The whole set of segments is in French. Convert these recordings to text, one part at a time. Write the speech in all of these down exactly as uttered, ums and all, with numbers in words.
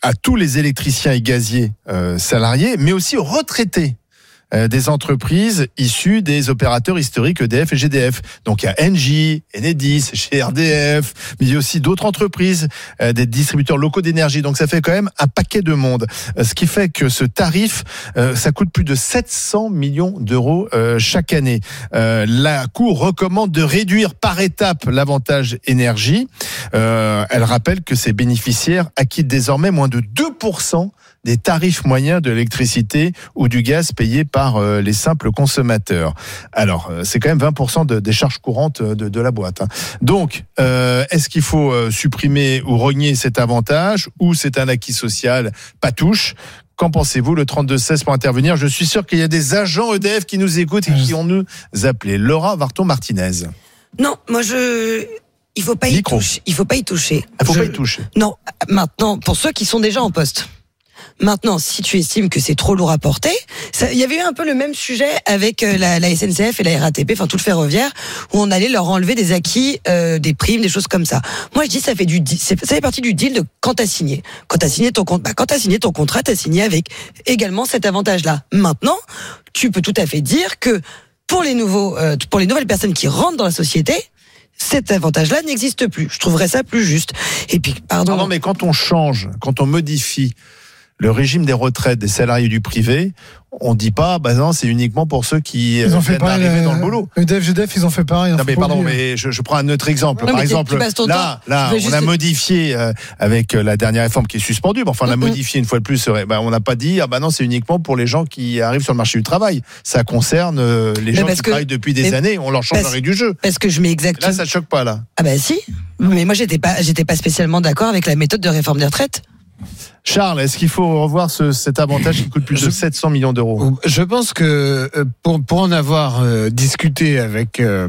à tous les électriciens et gaziers euh, salariés, mais aussi aux retraités euh, des entreprises issues des opérateurs historiques E D F et G D F. Donc il y a Engie, Enedis, chez R D F, mais il y a aussi d'autres entreprises, euh, des distributeurs locaux d'énergie. Donc ça fait quand même un paquet de monde. Euh, ce qui fait que ce tarif, euh, ça coûte plus de sept cents millions d'euros euh, chaque année. Euh, la Cour recommande de réduire par étape l'avantage énergie. Euh, elle rappelle que ces bénéficiaires acquittent désormais moins de deux pour cent des tarifs moyens de l'électricité ou du gaz payés par euh, les simples consommateurs. Alors, euh, c'est quand même vingt pour cent de, des charges courantes de, de la boîte. Hein. Donc, euh, est-ce qu'il faut euh, supprimer ou rogner cet avantage ou c'est un acquis social pas touche? Qu'en pensez-vous? Le trente-deux seize pour intervenir. Je suis sûr qu'il y a des agents E D F qui nous écoutent et qui vont nous appeler. Laura Varton-Martinez. Non, moi je... Il faut pas y Micro. toucher. Il faut pas y toucher. Il faut je... pas y toucher. Non, maintenant, pour ceux qui sont déjà en poste. Maintenant, si tu estimes que c'est trop lourd à porter, ça, il y avait eu un peu le même sujet avec euh, la, la S N C F et la R A T P, enfin tout le ferroviaire, où on allait leur enlever des acquis, euh, des primes, des choses comme ça. Moi, je dis ça fait du, ça fait partie du deal de quand t'as signé. Quand t'as signé ton compte, bah, quand t'as signé ton contrat, t'as signé avec également cet avantage-là. Maintenant, tu peux tout à fait dire que pour les nouveaux, euh, pour les nouvelles personnes qui rentrent dans la société, cet avantage-là n'existe plus. Je trouverais ça plus juste. Et puis, pardon. Non, mais quand on change, quand on modifie le régime des retraites des salariés du privé, on dit pas, bah non, c'est uniquement pour ceux qui ils ont fait viennent pareil, d'arriver euh, dans le boulot. E D F, G D F, ils ont fait pareil. Non mais pardon, mais je, je prends un autre exemple. Non, Par mais exemple, là, là, on juste... a modifié euh, avec la dernière réforme qui est suspendue. Mais enfin, on a Mm-hmm. modifié une fois de plus. Bah, on n'a pas dit, ah bah non, c'est uniquement pour les gens qui arrivent sur le marché du travail. Ça concerne euh, les mais gens qui que... travaillent depuis des mais années. On leur change parce... le règle du jeu. Parce que je mets exactement. Là, ça choque pas là. Ah bah si. Mais moi, j'étais pas, j'étais pas spécialement d'accord avec la méthode de réforme des retraites. Charles, est-ce qu'il faut revoir ce, cet avantage qui coûte plus de sept cents millions d'euros? Je pense que pour, pour en avoir euh, discuté avec euh,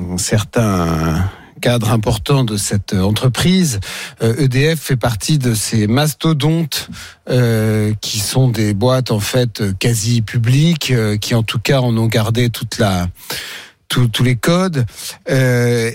certains cadres importants de cette entreprise, euh, E D F fait partie de ces mastodontes euh, qui sont des boîtes en fait quasi publiques, euh, qui en tout cas en ont gardé toute la tous, tous les codes euh,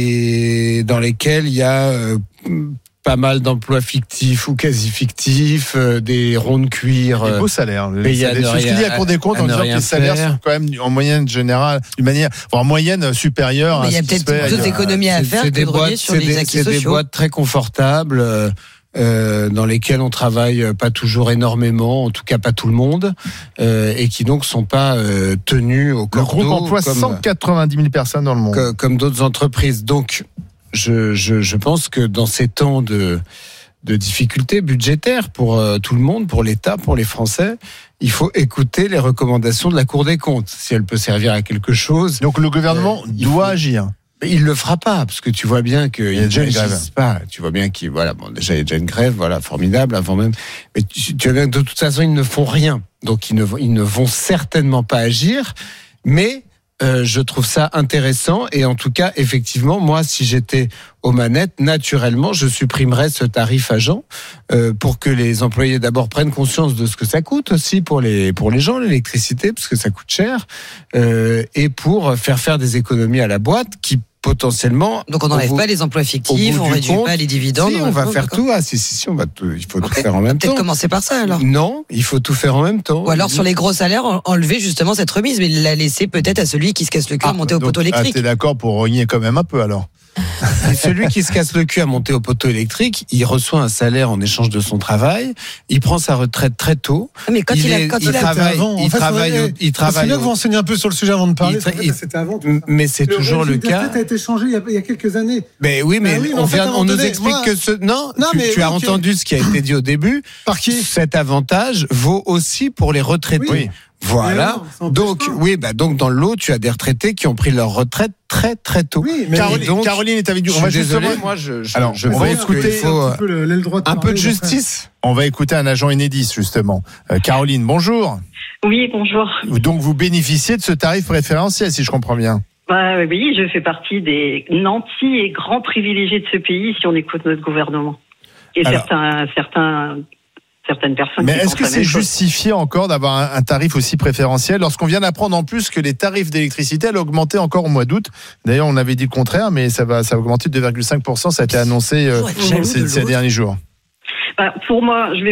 et dans lesquels il y a euh, pas mal d'emplois fictifs ou quasi fictifs, euh, des ronds de cuir. Des beaux salaires. Et C'est ce qu'il dit à la Cour des comptes en disant que les salaires faire. sont quand même en moyenne générale, d'une manière, voire moyenne supérieure. Mais il y a peut-être d'autres économies à faire que de rogner sur les acquis sociaux. C'est des boîtes très confortables. Euh, Euh, dans lesquels on travaille pas toujours énormément, en tout cas pas tout le monde, euh, et qui donc sont pas euh, tenus au cordeau. Le groupe emploie comme, cent quatre-vingt-dix mille personnes dans le monde. Comme, comme d'autres entreprises. Donc, je, je, je pense que dans ces temps de, de difficultés budgétaires pour euh, tout le monde, pour l'État, pour les Français, il faut écouter les recommandations de la Cour des comptes, si elle peut servir à quelque chose. Donc le gouvernement euh, doit faut... agir. Il le fera pas, parce que tu vois bien qu'il y a déjà une grève. Pas. Tu vois bien qu'il, voilà, bon, déjà il y a déjà une grève, voilà, formidable, avant même. Mais tu, tu vois bien que de toute façon ils ne font rien, donc ils ne, ils ne vont certainement pas agir. Mais euh, je trouve ça intéressant, et en tout cas, effectivement, moi, si j'étais aux manettes, naturellement, je supprimerais ce tarif agent euh, pour que les employés d'abord prennent conscience de ce que ça coûte aussi pour les pour les gens, l'électricité, parce que ça coûte cher, euh, et pour faire faire des économies à la boîte qui potentiellement. Donc on n'enlève vous, pas les emplois fictifs, on réduit compte, pas les dividendes. Si, on va faire tout. Ah si si si, on va tout. Il faut okay. tout faire en même Peut-être temps. Peut-être commencer par ça alors. Non, il faut tout faire en même temps. Ou alors sur les gros salaires, enlever justement cette remise, mais la laisser peut-être à celui qui se casse le cul à ah, monter au poteau électrique. Ah, t'es d'accord pour rogner quand même un peu alors? Celui qui se casse le cul à monter au poteau électrique, il reçoit un salaire en échange de son travail. Il prend sa retraite très tôt. Mais quand il, il, a, quand il, il a travaille, avant, il en fait, travaille, faudrait, il travaille. C'est bien que vous renseignez un peu sur le sujet avant de parler. Il tra- en fait, il, c'était avant. Mais c'est le toujours le cas. Le a été changé il y, a, il y a quelques années. Mais oui, mais, mais oui, on, en fait, vient, on nous donné, explique moi... que ce non. non tu, mais, tu oui, as okay. entendu ce qui a été dit au début. Par qui? Cet avantage vaut aussi pour les retraités. Oui. Voilà. Non, donc, pas. oui, bah donc dans le lot, tu as des retraités qui ont pris leur retraite très très tôt. Oui, mais Caroline, donc, Caroline est avec nous. Je on va suis désolé, justement... moi, je, je, Alors, je on va écouter faut, un, peu, le, le un peu de justice. On va écouter un agent Enedis justement. Euh, Caroline, bonjour. Oui, bonjour. Donc vous bénéficiez de ce tarif préférentiel, si je comprends bien. Bah oui, je fais partie des nantis et grands privilégiés de ce pays si on écoute notre gouvernement. Et Alors, certains, certains, certaines personnes. Mais qui est-ce que c'est justifié encore d'avoir un, un tarif aussi préférentiel lorsqu'on vient d'apprendre en plus que les tarifs d'électricité allaient augmenter encore au mois d'août? D'ailleurs, on avait dit le contraire, mais ça va, ça va augmenter de deux virgule cinq pour cent. Ça a été annoncé euh, ces, ces derniers jours. Bah, pour moi, je vais